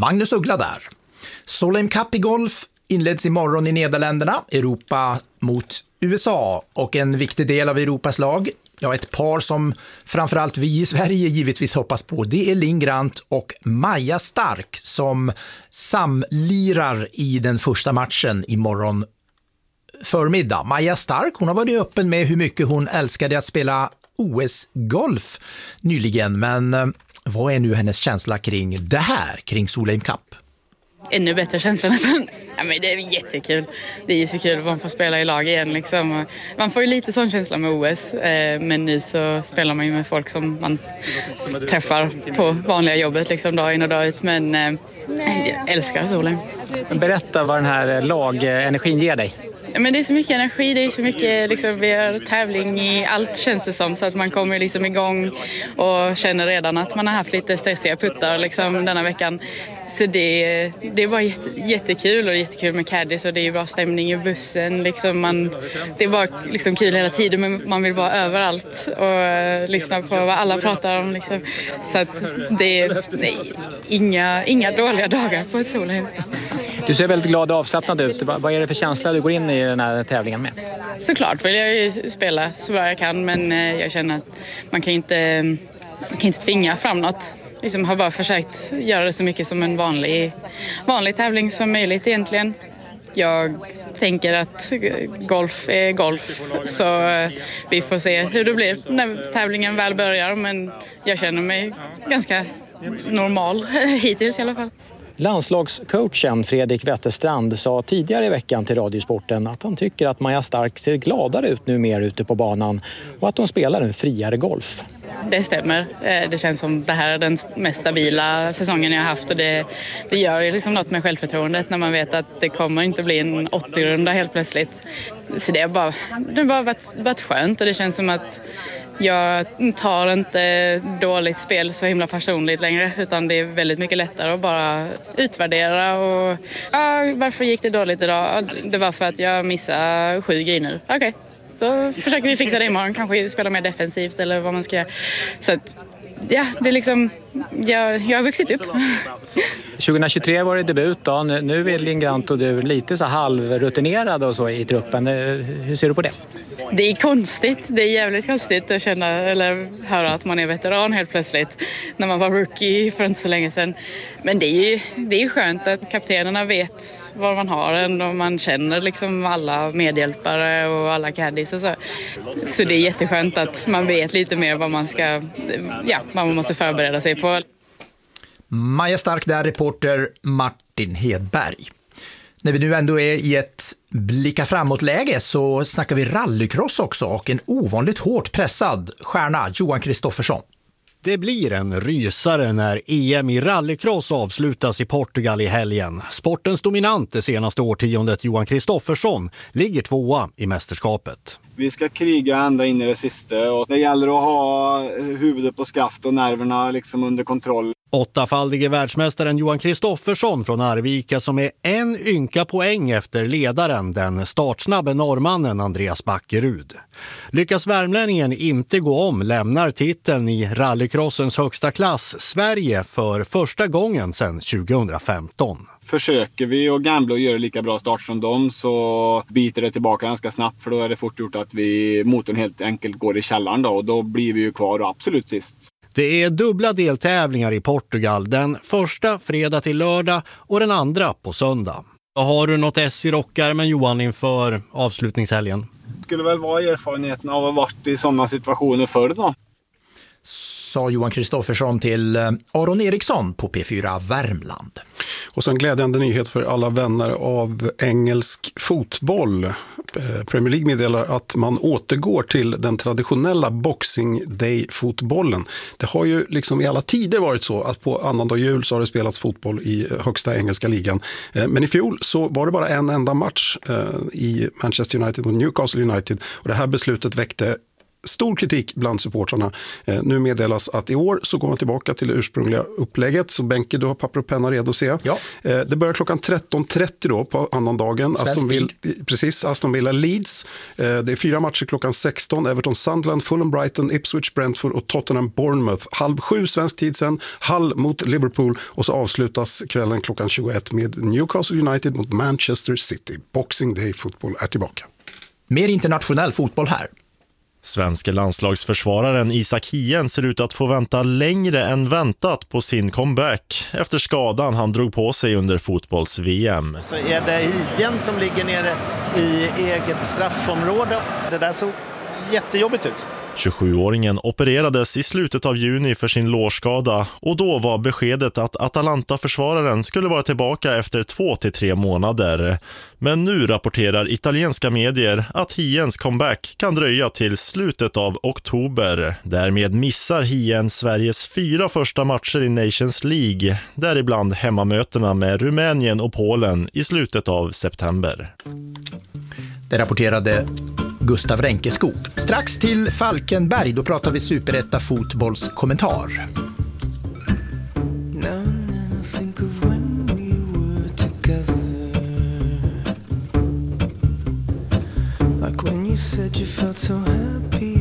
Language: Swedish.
Magnus Uggla där. Solheim Cup i golf inleds imorgon i Nederländerna, Europa mot USA, och en viktig del av Europas lag. Ja, ett par som framförallt vi i Sverige givetvis hoppas på, det är Linn Grant och Maja Stark som samlirar i den första matchen imorgon förmiddag. Maja Stark, hon har varit öppen med hur mycket hon älskade att spela OS-golf nyligen, men vad är nu hennes känsla kring det här, kring Solheim Cup? Ännu bättre känsla nästan. Ja, men det är jättekul. Det är ju så kul att man får spela i lag igen. Liksom. Man får ju lite sån känsla med OS. Men nu så spelar man ju med folk som man träffar på vanliga jobbet liksom, dag in och dag ut. Men jag älskar Solheim. Berätta vad den här lagenergin ger dig. Men det är så mycket energi, det är så mycket, liksom, vi har tävling i allt känns det som, så att man kommer liksom igång och känner redan att man har haft lite stressiga puttar liksom, denna veckan. Så det var jättekul, och jättekul med caddies, och det är bra stämning i bussen. Liksom, det är bara liksom kul hela tiden, men man vill vara överallt och lyssna på vad alla pratar om. Liksom. Så att det är inga dåliga dagar på Solheim. Du ser väldigt glad och avslappnad ut. Vad är det för känsla du går in i den här tävlingen med? Såklart vill jag ju spela så bra jag kan, men jag känner att man kan inte tvinga fram något. Jag har bara försökt göra det så mycket som en vanlig tävling som möjligt egentligen. Jag tänker att golf är golf, så vi får se hur det blir när tävlingen väl börjar, men jag känner mig ganska normal hittills i alla fall. Landslagscoachen Fredrik Wetterstrand sa tidigare i veckan till Radiosporten att han tycker att Maja Stark ser gladare ut nu mer ute på banan och att de spelar en friare golf. Det stämmer. Det känns som det här är den mest stabila säsongen jag har haft, och det gör ju liksom något med självförtroendet när man vet att det kommer inte bli en 80-runda helt plötsligt. Så det har bara varit skönt, och det känns som att jag tar inte dåligt spel så himla personligt längre, utan det är väldigt mycket lättare att bara utvärdera och varför gick det dåligt idag? Det var för att jag missade 7 griner. Okej, då försöker vi fixa det imorgon, kanske spela mer defensivt eller vad man ska göra. Så att, ja, det är liksom, jag har vuxit upp. 2023 var det debut då. Nu är Linn Grant och du lite så halvrutinerad och så i truppen. Hur ser du på det? Det är konstigt. Det är jävligt konstigt att känna eller höra att man är veteran helt plötsligt när man var rookie för inte så länge sedan. Men det är skönt att kaptenerna vet vad man har än, och man känner liksom alla medhjälpare och alla caddies och så. Så det är jätteskönt att man vet lite mer vad man måste förbereda sig på. Maja Stark där, reporter Martin Hedberg. När vi nu ändå är i ett blicka framåt-läge så snackar vi rallycross också, och en ovanligt hårt pressad stjärna, Johan Kristoffersson. Det blir en rysare när EM i rallycross avslutas i Portugal i helgen. Sportens dominant det senaste årtiondet, Johan Kristoffersson, ligger 2:a i mästerskapet. Vi ska kriga ända in i det sista, och det gäller att ha huvudet på skaft och nerverna liksom under kontroll. 8-faldige världsmästaren Johan Kristoffersson från Arvika, som är en ynka poäng efter ledaren, den startsnabbe norrmannen Andreas Backerud. Lyckas värmlänningen inte gå om lämnar titeln i rallycrossens högsta klass Sverige för första gången sedan 2015. Försöker vi att gambla och göra lika bra start som dem, så biter det tillbaka ganska snabbt, för då är det fort gjort att motorn helt enkelt går i källaren då, och då blir vi ju kvar och absolut sist. Det är dubbla deltävlingar i Portugal, den första fredag till lördag och den andra på söndag. Har du något S i rockärmen, Johan, inför avslutningshelgen? Det skulle väl vara erfarenheten av att ha varit i sådana situationer förr då. Sa Johan Kristoffersson till Aron Eriksson på P4 Värmland. Och så en glädjande nyhet för alla vänner av engelsk fotboll. Premier League meddelar att man återgår till den traditionella Boxing Day-fotbollen. Det har ju liksom i alla tider varit så att på annandag jul så har det spelats fotboll i högsta engelska ligan. Men i fjol så var det bara en enda match i Manchester United mot Newcastle United, och det här beslutet väckte stor kritik bland supportrarna. Nu meddelas att i år så går man tillbaka till det ursprungliga upplägget. Så Benke, du har papper och penna redo att se. Ja. Det börjar klockan 13.30 då på annandagen. Aston Villa Leeds. Det är 4 matcher klockan 16. Everton Sunderland, Fulham Brighton, Ipswich Brentford och Tottenham Bournemouth. 6:30 svensk tid sen. Hull mot Liverpool. Och så avslutas kvällen klockan 21 med Newcastle United mot Manchester City. Boxing Day fotboll är tillbaka. Mer internationell fotboll här. Svenska landslagsförsvararen Isak Hien ser ut att få vänta längre än väntat på sin comeback efter skadan han drog på sig under fotbolls-VM. Så är det Hien som ligger nere i eget straffområde. Det där såg jättejobbigt ut. 27-åringen opererades i slutet av juni för sin lårskada och då var beskedet att Atalanta-försvararen skulle vara tillbaka efter 2 till 3 månader. Men nu rapporterar italienska medier att Hiens comeback kan dröja till slutet av oktober. Därmed missar Hien Sveriges 4 första matcher i Nations League, däribland hemmamötena med Rumänien och Polen i slutet av september. Det rapporterade Gustav Renkeskog. Strax till Falkenberg, då pratar vi Superetta fotbollskommentar. Like when you said you felt so happy